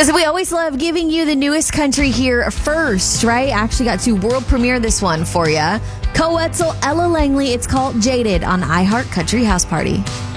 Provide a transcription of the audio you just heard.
Listen, we always love giving you the newest country here first, right? Actually got to world premiere this one for you. Co-Wetzel, Ella Langley. It's called Jaded on iHeart Country House Party.